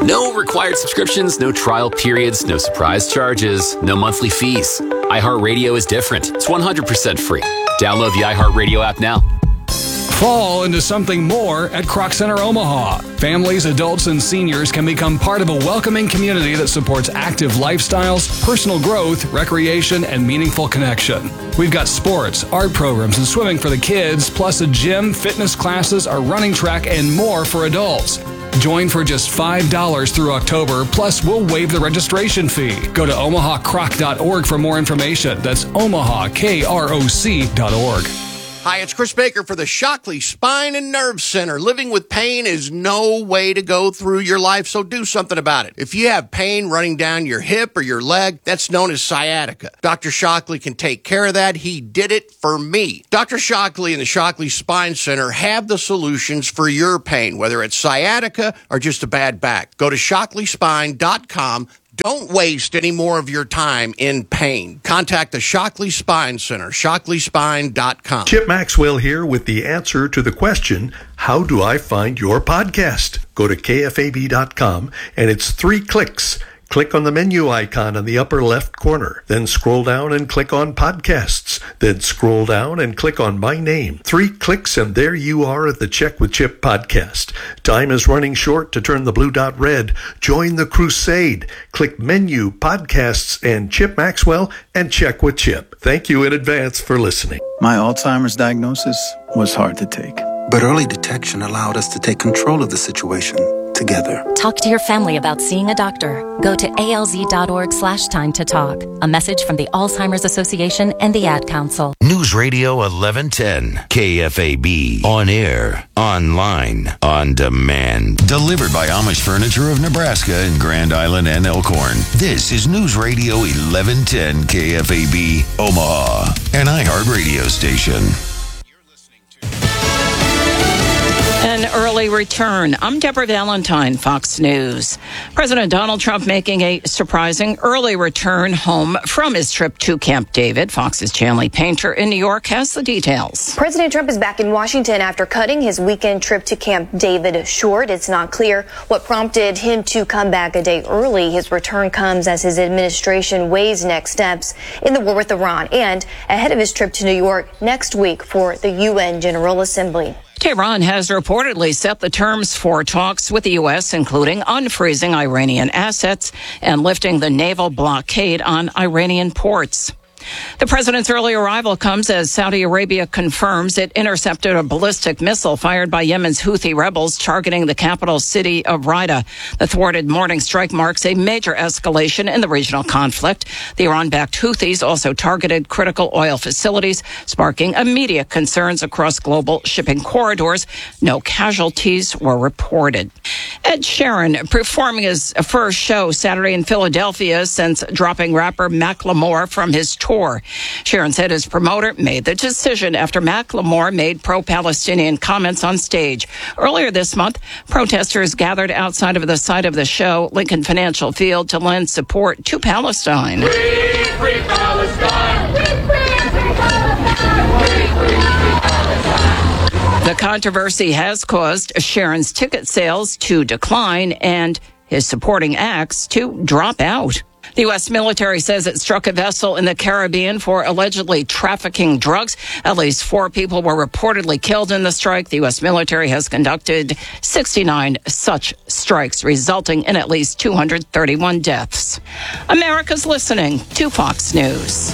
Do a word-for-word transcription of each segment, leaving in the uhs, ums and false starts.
No required subscriptions, no trial periods, no surprise charges, no monthly fees. iHeartRadio is different. It's one hundred percent free. Download the iHeartRadio app now. Fall into something more at Kroc Center Omaha. Families, adults, and seniors can become part of a welcoming community that supports active lifestyles, personal growth, recreation, and meaningful connection. We've got sports, art programs, and swimming for the kids, plus a gym, fitness classes, a running track, and more for adults. Join for just five dollars through October, plus we'll waive the registration fee. Go to omaha croc dot org for more information. That's omaha kroc dot org. Hi, it's Chris Baker for the Shockley Spine and Nerve Center. Living with pain is no way to go through your life, so do something about it. If you have pain running down your hip or your leg, that's known as sciatica. Doctor Shockley can take care of that. He did it for me. Doctor Shockley and the Shockley Spine Center have the solutions for your pain, whether it's sciatica or just a bad back. Go to shockley spine dot com. Don't waste any more of your time in pain. Contact the Shockley Spine Center, shockley spine dot com. Chip Maxwell here with the answer to the question, how do I find your podcast? Go to K F A B dot com and it's three clicks. Click on the menu icon in the upper left corner. Then scroll down and click on Podcasts. Then scroll down and click on My Name. Three clicks and there you are at the Check with Chip podcast. Time is running short to turn the blue dot red. Join the crusade. Click Menu, Podcasts, and Chip Maxwell and Check with Chip. Thank you in advance for listening. My Alzheimer's diagnosis was hard to take. But early detection allowed us to take control of the situation together. Talk to your family about seeing a doctor. Go to A L Z dot org slash time to talk. A message from the Alzheimer's Association and the Ad Council. News Radio eleven ten, K F A B. On air, online, on demand. Delivered by Amish Furniture of Nebraska in Grand Island and Elkhorn. This is News Radio eleven ten, K F A B, Omaha, an iHeart radio station. An early return. I'm Deborah Valentine, Fox News. President Donald Trump making a surprising early return home from his trip to Camp David. Fox's Chanley Painter in New York has the details. President Trump is back in Washington after cutting his weekend trip to Camp David short. It's not clear what prompted him to come back a day early. His return comes as his administration weighs next steps in the war with Iran and ahead of his trip to New York next week for the U N General Assembly. Tehran has reportedly set the terms for talks with the U S, including unfreezing Iranian assets and lifting the naval blockade on Iranian ports. The president's early arrival comes as Saudi Arabia confirms it intercepted a ballistic missile fired by Yemen's Houthi rebels targeting the capital city of Riyadh. The thwarted morning strike marks a major escalation in the regional conflict. The Iran-backed Houthis also targeted critical oil facilities, sparking immediate concerns across global shipping corridors. No casualties were reported. Ed Sheeran performing his first show Saturday in Philadelphia since dropping rapper Macklemore from his tour. Sheeran said his promoter made the decision after Macklemore made pro-Palestinian comments on stage. Earlier this month, protesters gathered outside of the site of the show, Lincoln Financial Field, to lend support to Palestine. We free Palestine! We free Palestine! We free Palestine! The controversy has caused Sheeran's ticket sales to decline and his supporting acts to drop out. The U S military says it struck a vessel in the Caribbean for allegedly trafficking drugs. At least four people were reportedly killed in the strike. The U S military has conducted sixty-nine such strikes, resulting in at least two hundred thirty-one deaths. America's listening to Fox News.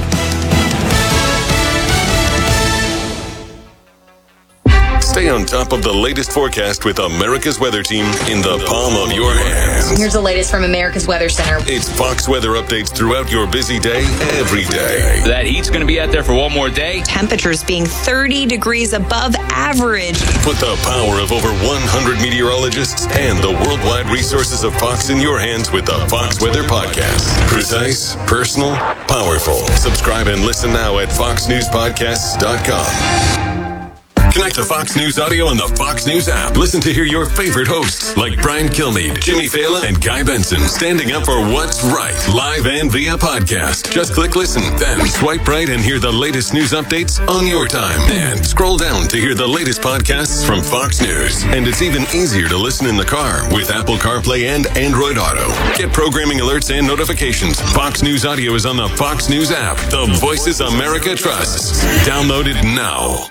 Stay on top of the latest forecast with America's Weather Team in the palm of your hands. Here's the latest from America's Weather Center. It's Fox weather updates throughout your busy day, every day. That heat's going to be out there for one more day. Temperatures being thirty degrees above average. Put the power of over one hundred meteorologists and the worldwide resources of Fox in your hands with the Fox Weather Podcast. Precise, personal, powerful. Subscribe and listen now at fox news podcasts dot com. Connect to Fox News Audio on the Fox News app. Listen to hear your favorite hosts like Brian Kilmeade, Jimmy Fallon, and Guy Benson standing up for what's right, live and via podcast. Just click listen, then swipe right and hear the latest news updates on your time. And scroll down to hear the latest podcasts from Fox News. And it's even easier to listen in the car with Apple CarPlay and Android Auto. Get programming alerts and notifications. Fox News Audio is on the Fox News app. The Voices America trusts. Download it now.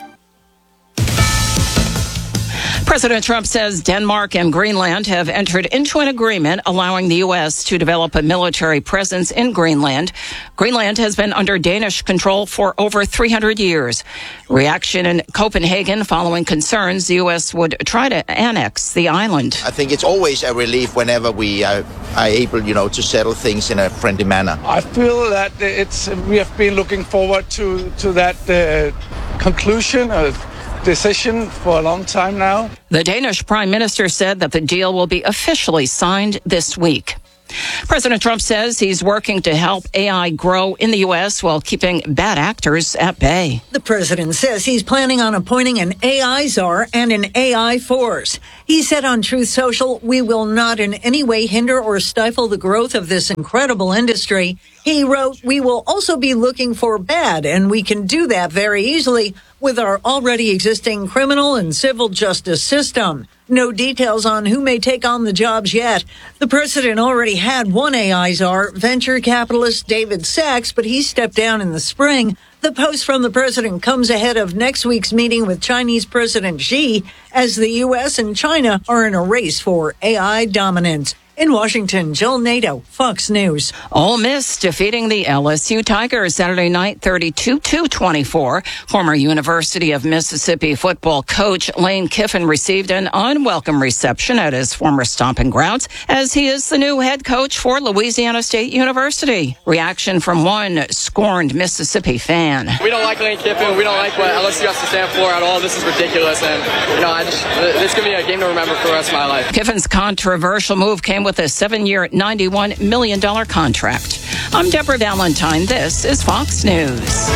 President Trump says Denmark and Greenland have entered into an agreement allowing the U S to develop a military presence in Greenland. Greenland has been under Danish control for over three hundred years. Reaction in Copenhagen following concerns the U S would try to annex the island. I think it's always a relief whenever we are, are able, you know, to settle things in a friendly manner. I feel that it's we have been looking forward to to that uh, conclusion of decision for a long time now. The Danish prime minister said that the deal will be officially signed this week. President Trump says he's working to help A I grow in the U S while keeping bad actors at bay. The president says he's planning on appointing an A I czar and an A I force. He said on Truth Social, "We will not in any way hinder or stifle the growth of this incredible industry." He wrote, "We will also be looking for bad, and we can do that very easily with our already existing criminal and civil justice system." No details on who may take on the jobs yet. The president already had one A I czar, venture capitalist David Sachs, but he stepped down in the spring. The post from the president comes ahead of next week's meeting with Chinese President Xi, as the U S and China are in a race for A I dominance. In Washington, Jill Nato, Fox News. Ole Miss defeating the L S U Tigers Saturday night thirty-two to twenty-four. Former University of Mississippi football coach Lane Kiffin received an unwelcome reception at his former stomping grounds as he is the new head coach for Louisiana State University. Reaction from one scorned Mississippi fan. We don't like Lane Kiffin. We don't like what L S U has to stand for at all. This is ridiculous. And, you know, I just, this is going to be a game to remember for the rest of my life. Kiffin's controversial move came with a seven-year, ninety-one million dollars contract. I'm Deborah Valentine. This is Fox News.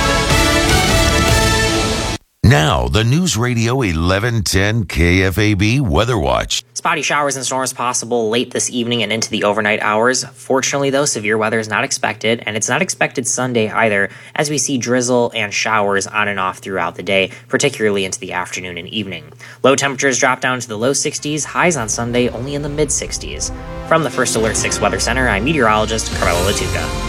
Now, the News Radio eleven ten K F A B Weather Watch. Spotty showers and storms possible late this evening and into the overnight hours. Fortunately, though, severe weather is not expected, and it's not expected Sunday either, as we see drizzle and showers on and off throughout the day, particularly into the afternoon and evening. Low temperatures drop down to the low sixties, highs on Sunday only in the mid sixties. From the First Alert six Weather Center, I'm meteorologist Carmela Latuca.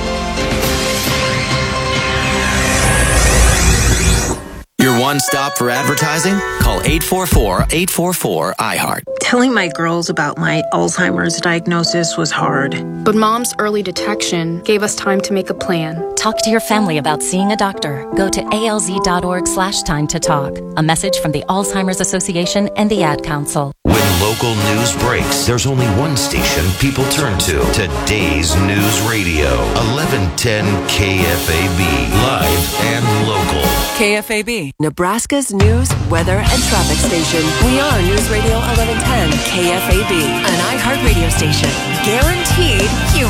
Your one stop for advertising? Call eight four four, eight four four, I heart. Telling my girls about my Alzheimer's diagnosis was hard. But Mom's early detection gave us time to make a plan. Talk to your family about seeing a doctor. Go to alz.org slash time to talk. A message from the Alzheimer's Association and the Ad Council. When local news breaks, there's only one station people turn to. Today's News Radio, eleven ten K F A B. Live and local. K F A B, Nebraska's news, weather, and traffic station. We are News Radio eleven ten K F A B, an iHeart radio station. Guaranteed